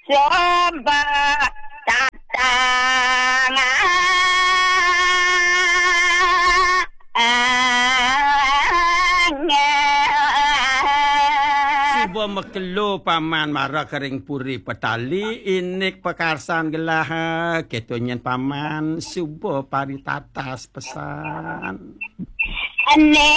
Soba Suba makelo paman mara kering puri petali inik pekarsan gelah ketonyen paman suba paritatas pesan ane